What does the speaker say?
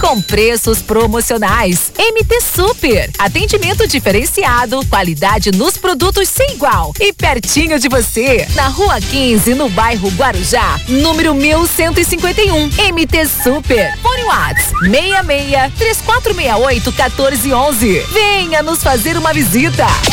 com preços promocionais. MT Super, atendimento diferenciado, qualidade nos produtos sem igual e pertinho de você. Na Rua 15, no bairro Guarujá, número 1151. MT Super. Fone Whats 66 3468 1411. Venha nos fazer uma visita.